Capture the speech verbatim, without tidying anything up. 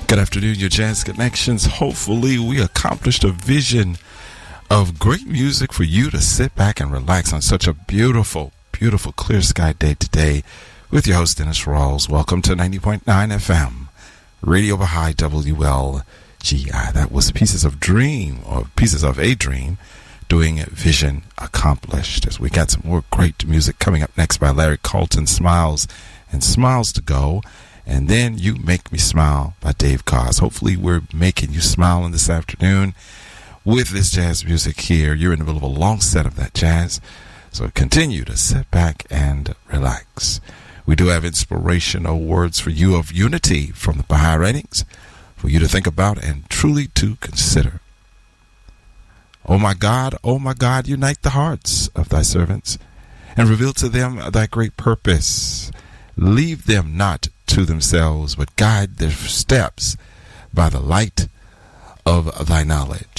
Good afternoon, your Jazz Connections. Hopefully we accomplished a vision of great music for you to sit back and relax on such a beautiful, beautiful clear sky day today with your host, Dennis Rawls. Welcome to ninety point nine F M, Radio Baha'i W L G I. That was Pieces of Dream, or Pieces of a Dream, doing Vision Accomplished. As we got some more great music coming up next by Larry Carlton, Smiles and Smiles to Go. And then You Make Me Smile by Dave Koz. Hopefully we're making you smile in this afternoon with this jazz music here. You're in the middle of a long set of that jazz, so continue to sit back and relax. We do have inspirational words for you of unity from the Baha'i writings for you to think about and truly to consider. Oh my God, oh my God, unite the hearts of thy servants and reveal to them thy great purpose. Leave them not to themselves, but guide their steps by the light of thy knowledge.